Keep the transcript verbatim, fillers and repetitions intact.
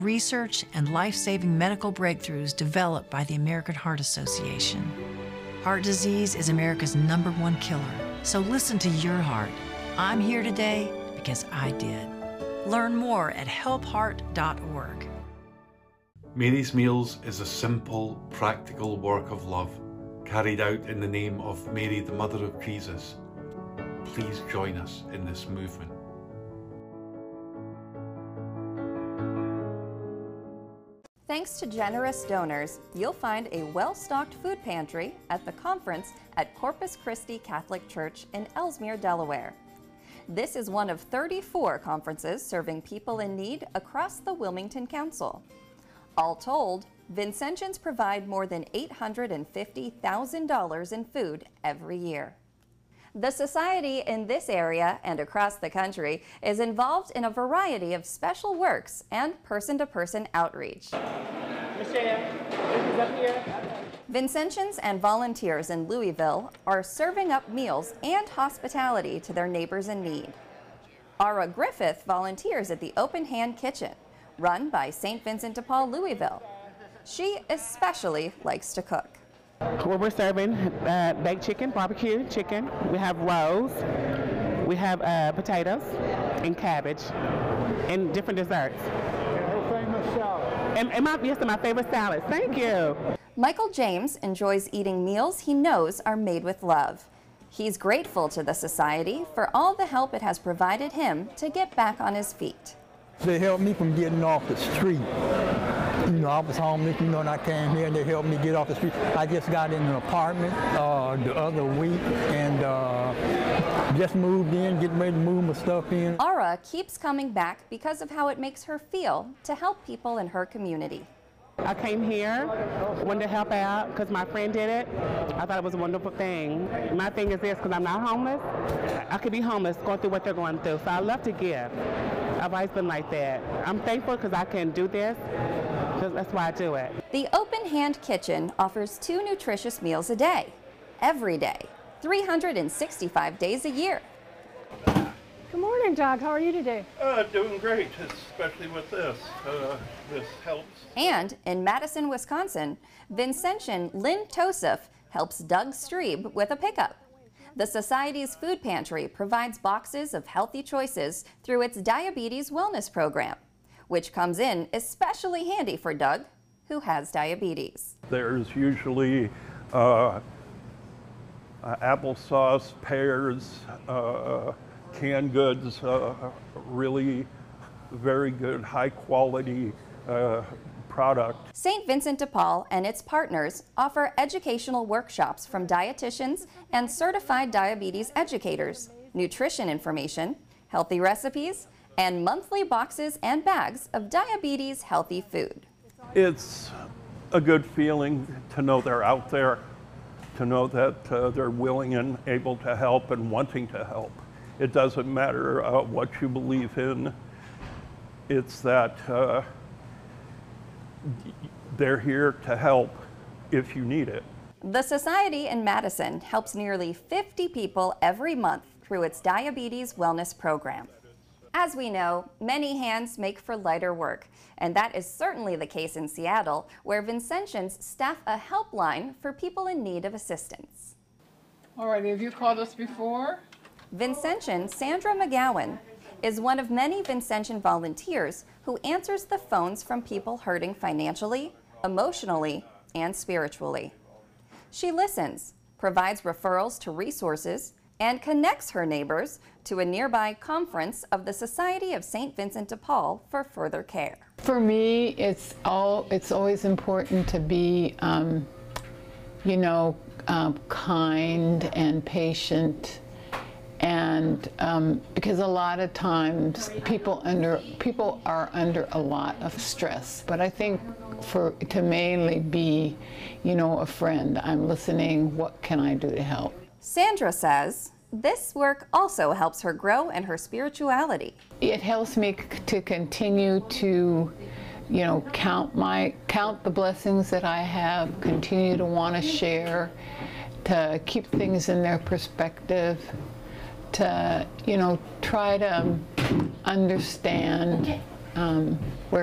research and life-saving medical breakthroughs developed by the American Heart Association. Heart disease is America's number one killer, so listen to your heart. I'm here today because I did. Learn more at help heart dot org. Mary's Meals is a simple, practical work of love carried out in the name of Mary, the Mother of Jesus. Please join us in this movement. Thanks to generous donors, you'll find a well-stocked food pantry at the conference at Corpus Christi Catholic Church in Ellesmere, Delaware. This is one of thirty-four conferences serving people in need across the Wilmington Council. All told, Vincentians provide more than eight hundred fifty thousand dollars in food every year. The Society in this area and across the country is involved in a variety of special works and person-to-person outreach. Michelle, this is up here. Vincentians and volunteers in Louisville are serving up meals and hospitality to their neighbors in need. Ara Griffith volunteers at the Open Hand Kitchen, run by Saint Vincent de Paul Louisville. She especially likes to cook. Well, we're serving uh, baked chicken, barbecue chicken. We have rolls. We have uh, potatoes and cabbage and different desserts. And her famous salad. And, and my, yes, and my favorite salads. Thank you. Michael James enjoys eating meals he knows are made with love. He's grateful to the Society for all the help it has provided him to get back on his feet. They helped me from getting off the street. You know, I was homeless, you know, and I came here and they helped me get off the street. I just got in an apartment uh, the other week and uh, just moved in, getting ready to move my stuff in. Ara keeps coming back because of how it makes her feel to help people in her community. I came here, wanted to help out because my friend did it. I thought it was a wonderful thing. My thing is this, because I'm not homeless, I could be homeless going through what they're going through, so I love to give. I've always been like that. I'm thankful because I can do this, because that's why I do it. The Open Hand Kitchen offers two nutritious meals a day, every day, three hundred sixty-five days a year. Good morning, Doug. How are you today? Uh, doing great, especially with this. Uh, this helps. And in Madison, Wisconsin, Vincentian Lynn Tosef helps Doug Strebe with a pickup. The Society's food pantry provides boxes of healthy choices through its diabetes wellness program, which comes in especially handy for Doug, who has diabetes. There's usually uh, uh, applesauce, pears, uh, canned goods, uh, really very good, high quality uh, product. Saint Vincent de Paul and its partners offer educational workshops from dietitians and certified diabetes educators, nutrition information, healthy recipes, and monthly boxes and bags of diabetes healthy food. It's a good feeling to know they're out there, to know that uh, they're willing and able to help and wanting to help. It doesn't matter uh, what you believe in. It's that uh, they're here to help if you need it. The Society in Madison helps nearly fifty people every month through its diabetes wellness program. As we know, many hands make for lighter work, and that is certainly the case in Seattle, where Vincentians staff a helpline for people in need of assistance. All right, have you called us before? Vincentian Sandra McGowan is one of many Vincentian volunteers who answers the phones from people hurting financially, emotionally, and spiritually. She listens, provides referrals to resources, and connects her neighbors to a nearby conference of the Society of Saint Vincent de Paul for further care. For me, it's all it's always important to be, um, you know, um, kind and patient. And um, because a lot of times people under people are under a lot of stress, but I think for to mainly be, you know, a friend. I'm listening. What can I do to help? Sandra says this work also helps her grow in her spirituality. It helps me to continue to, you know, count my count the blessings that I have. Continue to want to share, to keep things in their perspective. To, you know, try to understand um, where